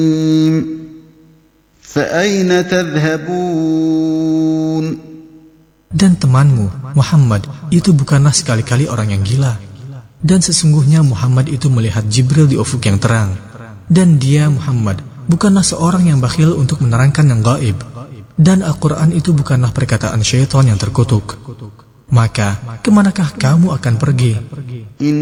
فأين تذهبون Dan temanmu, Muhammad, itu bukanlah sekali-kali orang yang gila. Dan sesungguhnya Muhammad itu melihat Jibril di ufuk yang terang. Dan dia, Muhammad, bukanlah seorang yang bakhil untuk menerangkan yang gaib. Dan Al-Quran itu bukanlah perkataan syaitan yang terkutuk. Maka, kemanakah kamu akan pergi?